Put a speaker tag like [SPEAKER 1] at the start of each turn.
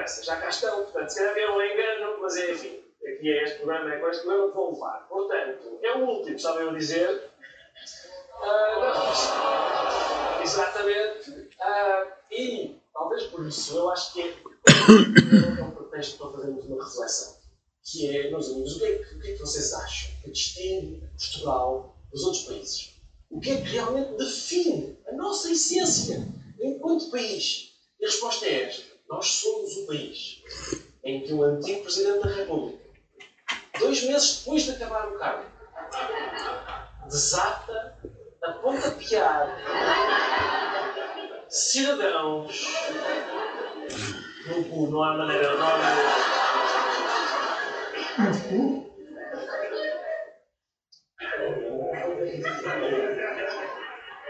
[SPEAKER 1] interessa, já cá estão. Portanto, se calhar vieram um engano, mas é enfim. Aqui é este programa, é com este programa que vão levar. Portanto, é o último, sabem eu dizer? Não. Exatamente. E, talvez por isso, eu acho que é um pretexto para fazermos uma reflexão. Que é, meus amigos, o que é que vocês acham que distingue Portugal dos outros países? O que é que realmente define a nossa essência enquanto país? E a resposta é esta. Nós somos o país em que o antigo Presidente da República, 2 meses depois de acabar o cargo, desata a pontapear cidadãos no cu, não há maneira, não há maneira.